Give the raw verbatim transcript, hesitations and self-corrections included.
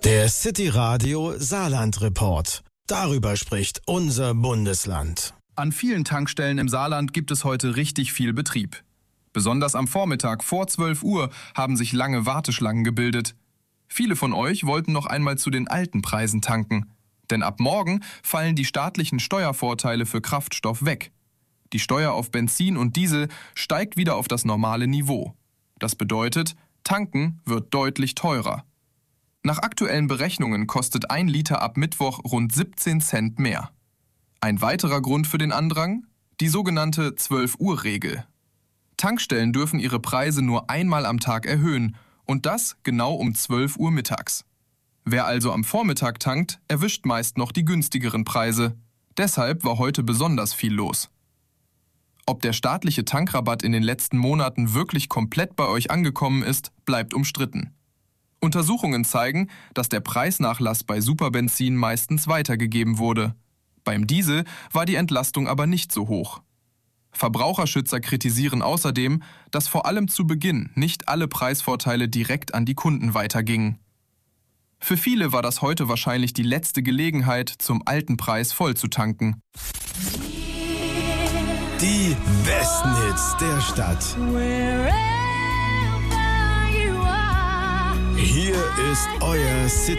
Der City Radio Saarland Report. Darüber spricht unser Bundesland. An vielen Tankstellen im Saarland gibt es heute richtig viel Betrieb. Besonders am Vormittag vor zwölf Uhr haben sich lange Warteschlangen gebildet. Viele von euch wollten noch einmal zu den alten Preisen tanken. Denn ab morgen fallen die staatlichen Steuervorteile für Kraftstoff weg. Die Steuer auf Benzin und Diesel steigt wieder auf das normale Niveau. Das bedeutet, tanken wird deutlich teurer. Nach aktuellen Berechnungen kostet ein Liter ab Mittwoch rund siebzehn Cent mehr. Ein weiterer Grund für den Andrang? Die sogenannte zwölf-Uhr-Regel. Tankstellen dürfen ihre Preise nur einmal am Tag erhöhen und das genau um zwölf Uhr mittags. Wer also am Vormittag tankt, erwischt meist noch die günstigeren Preise. Deshalb war heute besonders viel los. Ob der staatliche Tankrabatt in den letzten Monaten wirklich komplett bei euch angekommen ist, bleibt umstritten. Untersuchungen zeigen, dass der Preisnachlass bei Superbenzin meistens weitergegeben wurde. Beim Diesel war die Entlastung aber nicht so hoch. Verbraucherschützer kritisieren außerdem, dass vor allem zu Beginn nicht alle Preisvorteile direkt an die Kunden weitergingen. Für viele war das heute wahrscheinlich die letzte Gelegenheit, zum alten Preis voll zu tanken. Die besten Hits der Stadt. Hier ist euer City